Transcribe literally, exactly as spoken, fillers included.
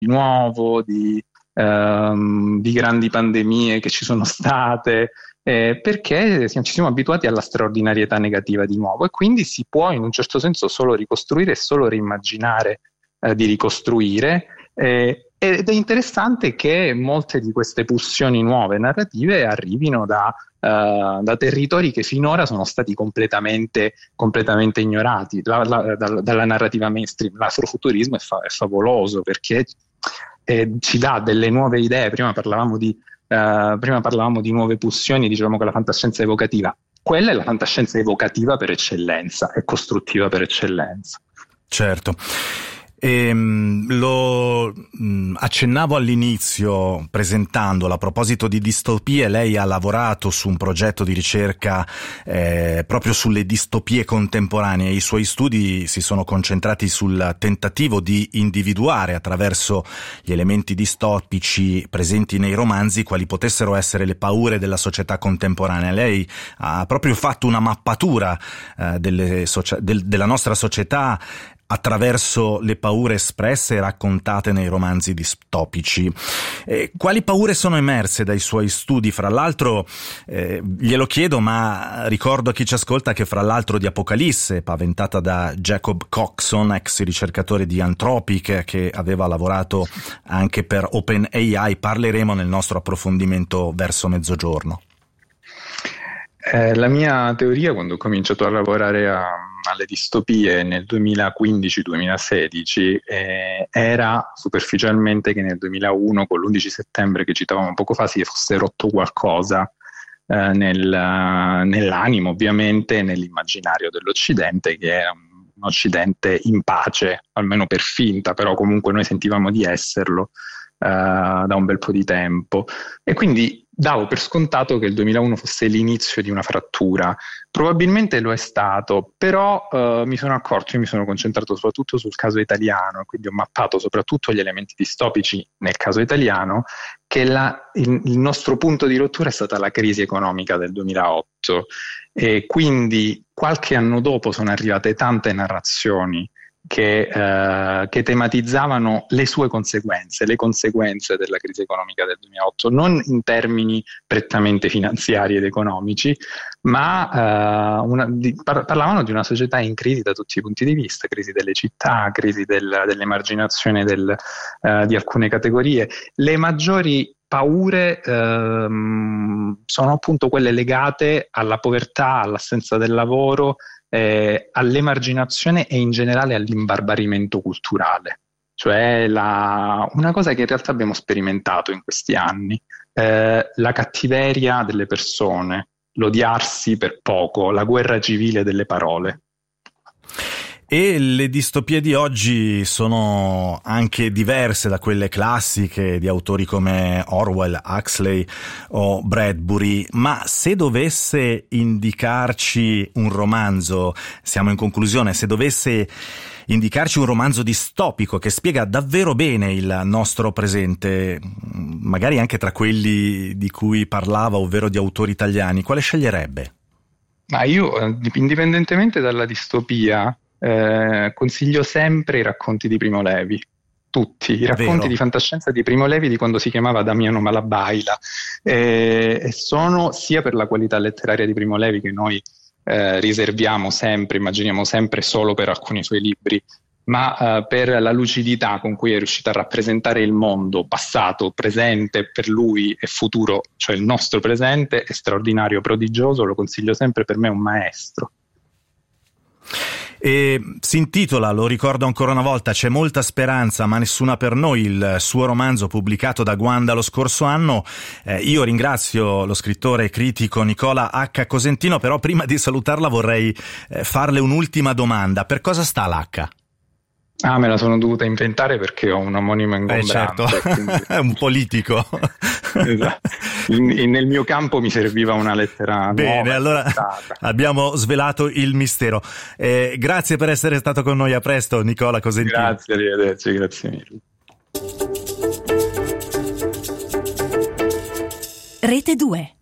nuovo, di, ehm, di grandi pandemie che ci sono state, eh, perché siamo, ci siamo abituati alla straordinarietà negativa di nuovo, e quindi si può in un certo senso solo ricostruire e solo reimmaginare eh, di ricostruire. Eh, ed è interessante che molte di queste pulsioni nuove narrative arrivino da, uh, da territori che finora sono stati completamente, completamente ignorati la, la, da, dalla narrativa mainstream. L'afrofuturismo è, fa- è favoloso perché eh, ci dà delle nuove idee. Prima parlavamo di, uh, prima parlavamo di nuove pulsioni, dicevamo che la fantascienza evocativa, quella è la fantascienza evocativa per eccellenza, è costruttiva per eccellenza. Certo. E, lo mh, accennavo all'inizio presentandolo. A proposito di distopie, lei ha lavorato su un progetto di ricerca eh, proprio sulle distopie contemporanee. I suoi studi si sono concentrati sul tentativo di individuare attraverso gli elementi distopici presenti nei romanzi quali potessero essere le paure della società contemporanea. Lei ha proprio fatto una mappatura eh, delle socia- del, della nostra società attraverso le paure espresse e raccontate nei romanzi distopici. Eh, quali paure sono emerse dai suoi studi? Fra l'altro, eh, glielo chiedo, ma ricordo a chi ci ascolta che fra l'altro di Apocalisse, paventata da Jacob Coxon, ex ricercatore di Anthropic, che aveva lavorato anche per OpenAI, parleremo nel nostro approfondimento verso mezzogiorno. Eh, la mia teoria, quando ho cominciato a lavorare a, alle distopie nel duemilaquindici duemilasedici, eh, era superficialmente che nel duemilauno, con l'undici settembre che citavamo poco fa, si fosse rotto qualcosa eh, nel, nell'animo, ovviamente, e nell'immaginario dell'Occidente, che era un Occidente in pace, almeno per finta, però comunque noi sentivamo di esserlo eh, da un bel po' di tempo. E quindi davo per scontato che il duemilauno fosse l'inizio di una frattura. Probabilmente lo è stato, però eh, mi sono accorto, io mi sono concentrato soprattutto sul caso italiano, quindi ho mappato soprattutto gli elementi distopici nel caso italiano, che la, il, il nostro punto di rottura è stata la crisi economica del duemilaotto, e quindi qualche anno dopo sono arrivate tante narrazioni Che, eh, che tematizzavano le sue conseguenze, le conseguenze della crisi economica del duemilaotto, non in termini prettamente finanziari ed economici, ma eh, una, di, par- parlavano di una società in crisi da tutti i punti di vista, crisi delle città, crisi del, dell'emarginazione del, eh, di alcune categorie. Le maggiori paure ehm, sono appunto quelle legate alla povertà, all'assenza del lavoro, Eh, all'emarginazione e in generale all'imbarbarimento culturale, cioè la, una cosa che in realtà abbiamo sperimentato in questi anni, eh, la cattiveria delle persone, l'odiarsi per poco, la guerra civile delle parole. E le distopie di oggi sono anche diverse da quelle classiche di autori come Orwell, Huxley o Bradbury, ma se dovesse indicarci un romanzo, siamo in conclusione, se dovesse indicarci un romanzo distopico che spiega davvero bene il nostro presente, magari anche tra quelli di cui parlava, ovvero di autori italiani, quale sceglierebbe? Ma io, indipendentemente dalla distopia, Eh, consiglio sempre i racconti di Primo Levi, tutti i racconti Vero. di fantascienza di Primo Levi, di quando si chiamava Damiano Malabaila, eh, e sono sia per la qualità letteraria di Primo Levi, che noi eh, riserviamo sempre, immaginiamo sempre solo per alcuni suoi libri, ma eh, per la lucidità con cui è riuscita a rappresentare il mondo passato, presente per lui e futuro, cioè il nostro presente, è straordinario, prodigioso, lo consiglio sempre, per me è un maestro. E si intitola, lo ricordo ancora una volta, C'è molta speranza ma nessuna per noi, il suo romanzo pubblicato da Guanda lo scorso anno. Eh, io ringrazio lo scrittore e critico Nicola H. Cosentino, però prima di salutarla vorrei eh, farle un'ultima domanda. Per cosa sta l'H? Ah, me la sono dovuta inventare perché ho un omonimo ingombrante. Eh, certo. Quindi... È un politico. Esatto. In, in, nel mio campo mi serviva una lettera. Bene, nuova, allora inventata. Abbiamo svelato il mistero. Eh, grazie per essere stato con noi, a presto Nicola Cosentino. Grazie, arrivederci, grazie mille. Rete due.